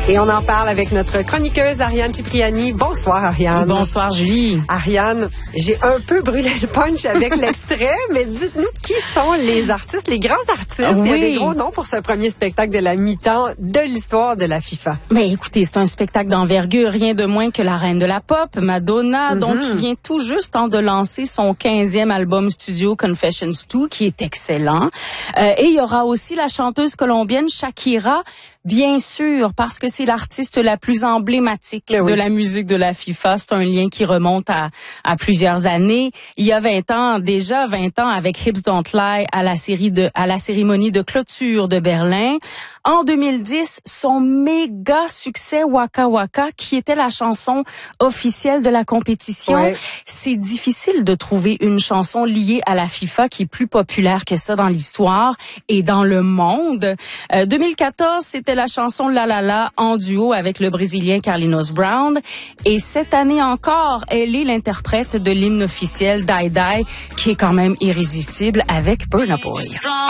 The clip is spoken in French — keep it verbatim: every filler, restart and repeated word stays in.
Et on en parle avec notre chroniqueuse Ariane Cipriani. Bonsoir Ariane. Bonsoir Julie. Ariane, j'ai un peu brûlé le punch avec l'extrait, mais dites-nous qui sont les artistes, les grands artistes. Oui. Il y a des gros noms pour ce premier spectacle de la mi-temps de l'histoire de la FIFA. Mais écoutez, c'est un spectacle d'envergure, rien de moins que la reine de la pop, Madonna, mm-hmm. donc qui vient tout juste hein, de lancer son quinzième album studio Confessions deux, qui est excellent. Euh, et il y aura aussi la chanteuse colombienne Shakira, bien sûr, parce que c'est l'artiste la plus emblématique oui. de la musique de la FIFA. C'est un lien qui remonte à, à plusieurs années. Il y a vingt ans, déjà vingt ans, avec Hips Don't Lie à la série de, à la cérémonie de clôture de Berlin. En deux mille dix, son méga succès Waka Waka, qui était la chanson officielle de la compétition. Oui. C'est difficile de trouver une chanson liée à la FIFA qui est plus populaire que ça dans l'histoire et dans le monde. Euh, deux mille quatorze, c'était la chanson La La La en duo avec le Brésilien Carlinhos Brown. Et cette année encore, elle est l'interprète de l'hymne officiel Die Die, qui est quand même irrésistible avec Burna Boy.